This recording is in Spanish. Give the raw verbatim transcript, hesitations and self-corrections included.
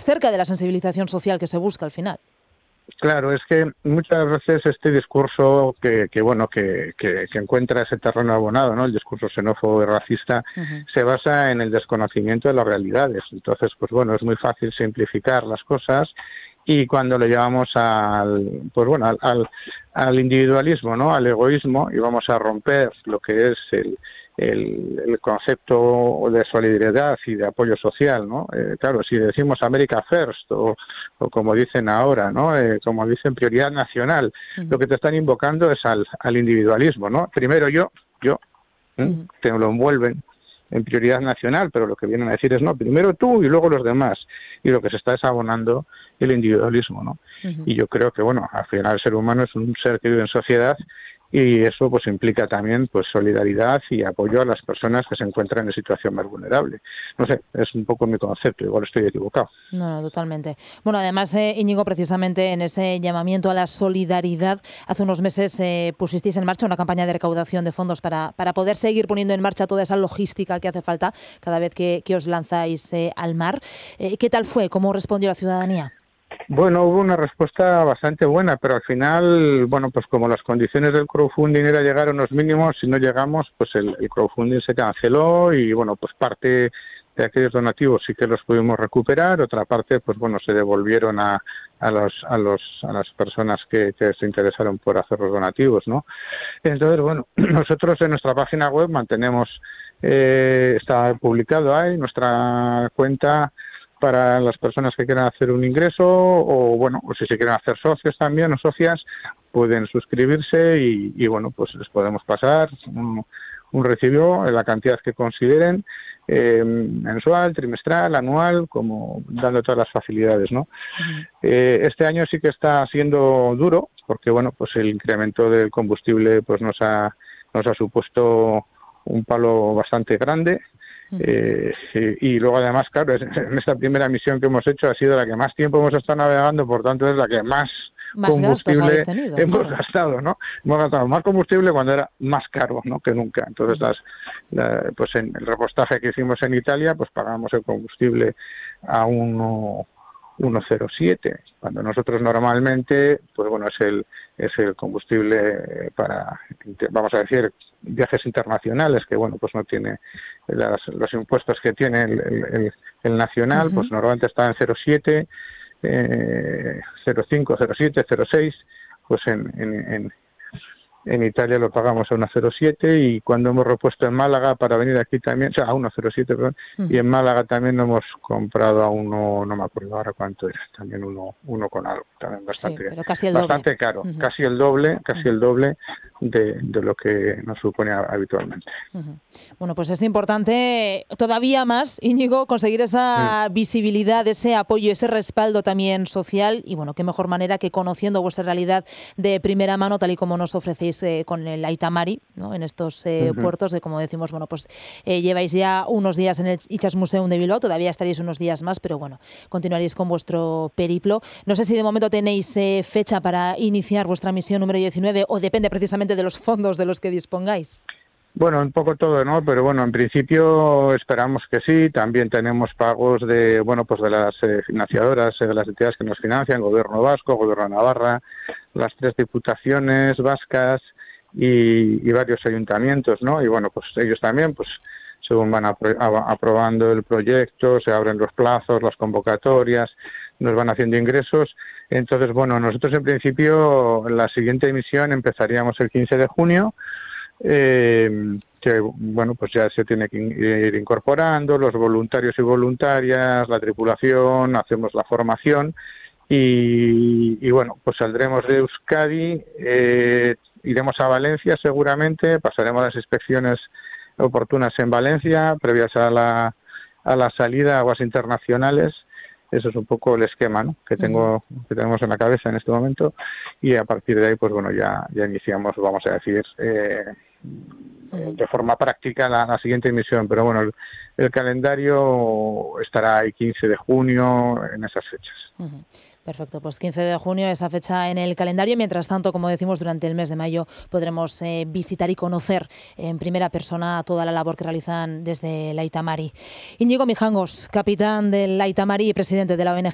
cerca de la sensibilización social que se busca al final. Claro, es que muchas veces este discurso que, que bueno, que, que, que encuentra ese terreno abonado, ¿no? El discurso xenófobo y racista, uh-huh. se basa en el desconocimiento de las realidades. Entonces, pues bueno, es muy fácil simplificar las cosas y cuando lo llevamos al, pues bueno, al, al, al individualismo, ¿no? Al egoísmo, y vamos a romper lo que es el El, el concepto de solidaridad y de apoyo social, ¿no? Eh, claro, si decimos America First o, o como dicen ahora, ¿no? Eh, como dicen prioridad nacional, uh-huh. lo que te están invocando es al, al individualismo, ¿no? Primero yo, yo, ¿eh? uh-huh. te lo envuelven en prioridad nacional, pero lo que vienen a decir es no, primero tú y luego los demás, y lo que se está es abonando el individualismo, ¿no? Uh-huh. Y yo creo que, bueno, al final el ser humano es un ser que vive en sociedad. Y eso pues implica también pues solidaridad y apoyo a las personas que se encuentran en situación más vulnerable. No sé, es un poco mi concepto, igual estoy equivocado. No, no, totalmente. Bueno, además, eh, Íñigo, precisamente en ese llamamiento a la solidaridad, hace unos meses eh, pusisteis en marcha una campaña de recaudación de fondos para, para poder seguir poniendo en marcha toda esa logística que hace falta cada vez que, que os lanzáis eh, al mar. Eh, ¿Qué tal fue? ¿Cómo respondió la ciudadanía? Bueno, hubo una respuesta bastante buena, pero al final, bueno, pues como las condiciones del crowdfunding era llegar a unos mínimos, si no llegamos, pues el, el crowdfunding se canceló y, bueno, pues parte de aquellos donativos sí que los pudimos recuperar, otra parte, pues bueno, se devolvieron a, a, los, a, los, a las personas que, que se interesaron por hacer los donativos, ¿no? Entonces, bueno, nosotros en nuestra página web mantenemos, eh, está publicado ahí nuestra cuenta para las personas que quieran hacer un ingreso o, bueno, o si se quieren hacer socios también o socias, pueden suscribirse y, y bueno, pues les podemos pasar un, un recibo en la cantidad que consideren, eh, mensual, trimestral, anual, como dando todas las facilidades, ¿no? Uh-huh. Eh, este año sí que está siendo duro porque, bueno, pues el incremento del combustible pues nos ha, nos ha supuesto un palo bastante grande. Eh, y, y luego además, claro, en esta primera misión que hemos hecho ha sido la que más tiempo hemos estado navegando, por tanto es la que más, más combustible tenido, hemos claro. gastado, ¿no? Hemos gastado más combustible cuando era más caro, ¿no? que nunca. Entonces, las, la, pues en el repostaje que hicimos en Italia, pues pagamos el combustible a uno uno coma cero siete, cuando nosotros normalmente, pues bueno, es el es el combustible para, vamos a decir, viajes internacionales, que bueno, pues no tiene las, los impuestos que tiene el, el, el nacional, uh-huh. pues normalmente está en cero coma siete, eh, cero coma cinco, cero coma siete, cero coma seis, pues en, en, en En Italia lo pagamos a uno coma cero siete y cuando hemos repuesto en Málaga para venir aquí también, o sea, a uno coma cero siete, perdón, uh-huh. y en Málaga también lo hemos comprado a uno, no me acuerdo ahora cuánto era, también uno, uno con algo, también bastante, sí, pero casi el bastante doble. caro, Uh-huh. casi el doble, casi uh-huh. el doble de, de lo que nos supone habitualmente. Uh-huh. Bueno, pues es importante todavía más, Íñigo, conseguir esa uh-huh. visibilidad, ese apoyo, ese respaldo también social y bueno, qué mejor manera que conociendo vuestra realidad de primera mano, tal y como nos ofrecéis Eh, con el Aita Mari, ¿no? En estos eh, uh-huh. puertos de, como decimos, bueno, pues eh, lleváis ya unos días en el Itsasmuseum de Bilbao, todavía estaréis unos días más, pero bueno, continuaréis con vuestro periplo. No sé si de momento tenéis eh, fecha para iniciar vuestra misión número diecinueve o depende precisamente de los fondos de los que dispongáis. Bueno, un poco todo, ¿no? Pero bueno, en principio esperamos que sí. También tenemos pagos de, bueno, pues de las eh, financiadoras, eh, de las entidades que nos financian, Gobierno Vasco, Gobierno de Navarra, las tres diputaciones vascas y, y varios ayuntamientos, ¿no? Y bueno, pues ellos también, pues según van apro- aprobando el proyecto, se abren los plazos, las convocatorias, nos van haciendo ingresos. Entonces, bueno, nosotros en principio la siguiente emisión empezaríamos el quince de junio. Eh, que bueno, pues ya se tiene que ir incorporando los voluntarios y voluntarias, la tripulación, hacemos la formación y, y bueno, pues saldremos de Euskadi, eh, iremos a Valencia seguramente, pasaremos las inspecciones oportunas en Valencia, previas a la, a la salida a aguas internacionales. Eso es un poco el esquema, ¿no? que tengo uh-huh. que tenemos en la cabeza en este momento y a partir de ahí pues bueno ya ya iniciamos, vamos a decir, eh, uh-huh. de forma práctica la, la siguiente misión, pero bueno, el, el calendario estará ahí quince de junio en esas fechas. Uh-huh. Perfecto, pues quince de junio, esa fecha en el calendario. Mientras tanto, como decimos, durante el mes de mayo podremos eh, visitar y conocer en primera persona toda la labor que realizan desde el Aita Mari. Íñigo Mijangos, capitán del Aita Mari y presidente de la O N G